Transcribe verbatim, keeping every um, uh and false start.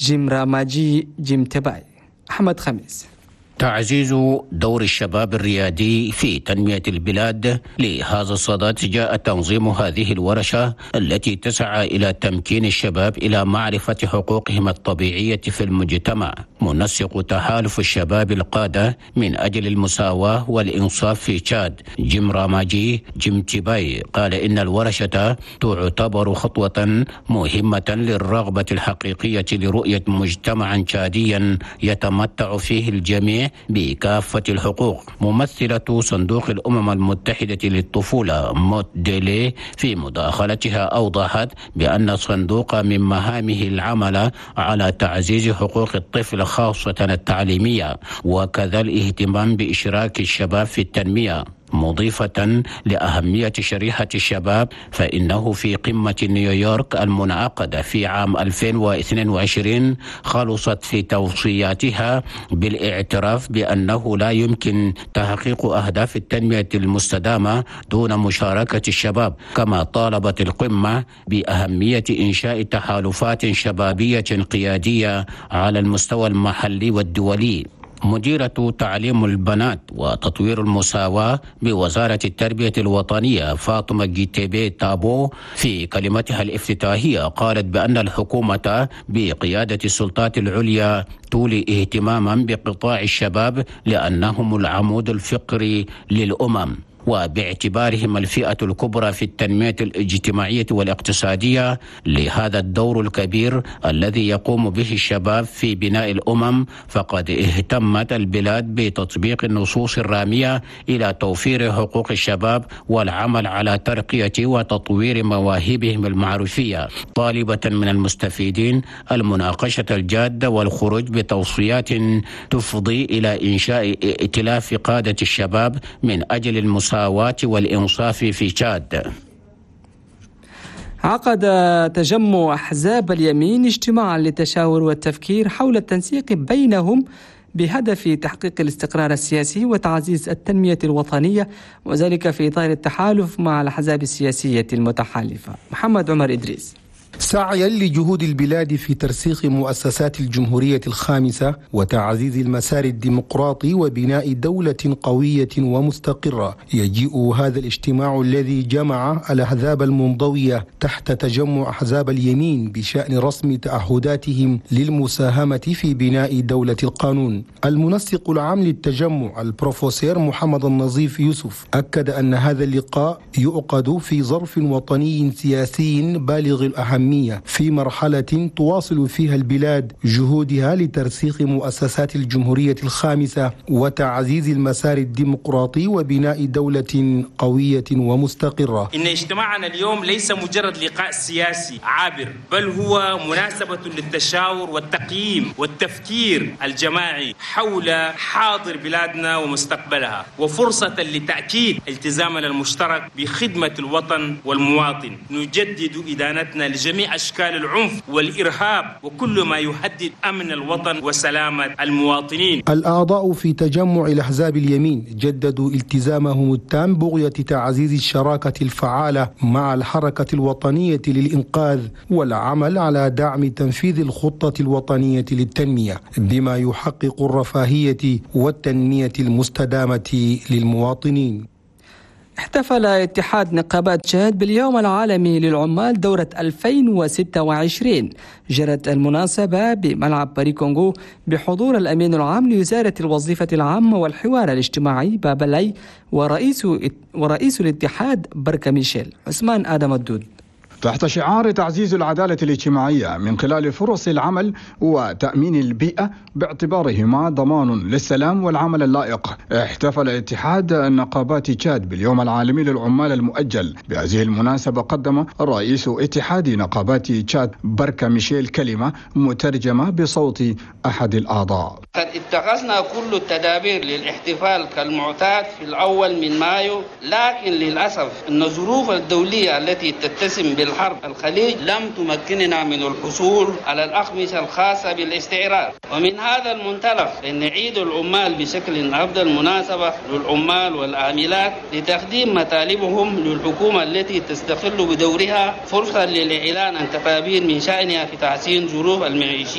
جيم راماجي جيم تباي. أحمد خميس. تعزيز دور الشباب الريادي في تنمية البلاد. لهذا الصدد جاء تنظيم هذه الورشة التي تسعى إلى تمكين الشباب إلى معرفة حقوقهم الطبيعية في المجتمع. منسق تحالف الشباب القادة من أجل المساواة والإنصاف في تشاد جيم راماجي جيم تباي قال إن الورشة تعتبر خطوة مهمة للرغبة الحقيقية لرؤية مجتمعا تشاديا يتمتع فيه الجميع بكافة الحقوق. ممثلة صندوق الأمم المتحدة للطفولة موت ديلي في مداخلتها أوضحت بأن الصندوق من مهامه العمل على تعزيز حقوق الطفل خاصة التعليمية وكذا الاهتمام بإشراك الشباب في التنمية، مضيفة لأهمية شريحة الشباب فإنه في قمة نيويورك المنعقدة في عام ألفين واثنين وعشرين خلصت في توصياتها بالاعتراف بأنه لا يمكن تحقيق أهداف التنمية المستدامة دون مشاركة الشباب، كما طالبت القمة بأهمية إنشاء تحالفات شبابية قيادية على المستوى المحلي والدولي. مديرة تعليم البنات وتطوير المساواة بوزارة التربية الوطنية فاطمة جيتيبي تابو في كلمتها الافتتاحية قالت بأن الحكومة بقيادة السلطات العليا تولي اهتماما بقطاع الشباب لأنهم العمود الفقري للأمم، وباعتبارهم الفئة الكبرى في التنمية الاجتماعية والاقتصادية لهذا الدور الكبير الذي يقوم به الشباب في بناء الأمم، فقد اهتمت البلاد بتطبيق النصوص الرامية إلى توفير حقوق الشباب والعمل على ترقية وتطوير مواهبهم المعرفية، طالبة من المستفيدين المناقشة الجادة والخروج بتوصيات تفضي إلى إنشاء ائتلاف قادة الشباب من أجل المساواة والإنصاف في تشاد. عقد تجمع أحزاب اليمين اجتماعا للتشاور والتفكير حول التنسيق بينهم بهدف تحقيق الاستقرار السياسي وتعزيز التنمية الوطنية، وذلك في إطار التحالف مع الأحزاب السياسية المتحالفة. محمد عمر إدريس. سعيا لجهود البلاد في ترسيخ مؤسسات الجمهورية الخامسة وتعزيز المسار الديمقراطي وبناء دولة قوية ومستقرة، يجيء هذا الاجتماع الذي جمع الأحزاب المنضوية تحت تجمع أحزاب اليمين بشأن رسم تعهداتهم للمساهمة في بناء دولة القانون. المنسق العام للتجمع البروفيسور محمد النظيف يوسف أكد أن هذا اللقاء يعقد في ظرف وطني سياسي بالغ الأهمية في مرحلة تواصل فيها البلاد جهودها لترسيخ مؤسسات الجمهورية الخامسة وتعزيز المسار الديمقراطي وبناء دولة قوية ومستقرة. إن اجتماعنا اليوم ليس مجرد لقاء سياسي عابر، بل هو مناسبة للتشاور والتقييم والتفكير الجماعي حول حاضر بلادنا ومستقبلها، وفرصة لتأكيد التزامنا المشترك بخدمة الوطن والمواطن. نجدد إدانتنا لجميع أشكال العنف والإرهاب وكل ما يهدد أمن الوطن وسلامة المواطنين. الأعضاء في تجمع الأحزاب اليمين جددوا التزامهم التام بغية تعزيز الشراكة الفعالة مع الحركة الوطنية للإنقاذ والعمل على دعم تنفيذ الخطة الوطنية للتنمية بما يحقق الرفاهية والتنمية المستدامة للمواطنين. احتفل اتحاد نقابات تشاد باليوم العالمي للعمال دورة ألفين وستة وعشرين. جرت المناسبة بملعب باري كونغو بحضور الأمين العام لوزارة الوظيفة العامة والحوار الاجتماعي بابلاي ورئيس ورئيس الاتحاد بركة ميشيل. عثمان آدم الدود. تحت شعار تعزيز العدالة الاجتماعية من خلال فرص العمل وتأمين البيئة باعتبارهما ضمان للسلام والعمل اللائق، احتفل اتحاد نقابات تشاد باليوم العالمي للعمال المؤجل. بهذه المناسبة قدم رئيس اتحاد نقابات تشاد بركة ميشيل كلمة مترجمة بصوت أحد الأعضاء. قد اتخذنا كل التدابير للاحتفال كالمعتاد في الأول من مايو، لكن للأسف أن الظروف الدولية التي تتسم بالحرب الخليج لم تمكننا من الحصول على الأقمشة الخاصة بالاستعراض. ومن هذا المنطلق أن عيد العمال بشكل أفضل مناسبة للعمال والعاملات لتقديم مطالبهم للحكومة التي تستقل بدورها، فرصة للإعلان عن تدابير من شأنها في تحسين ظروف المعيشية